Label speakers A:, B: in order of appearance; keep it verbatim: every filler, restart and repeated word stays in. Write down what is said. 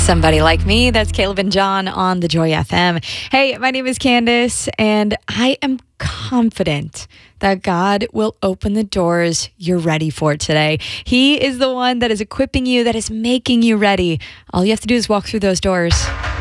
A: Somebody Like Me. That's Caleb and John on the Joy F M. Hey, my name is Candace, and I am confident that God will open the doors you're ready for today. He is the one that is equipping you, that is making you ready. All you have to do is walk through those doors.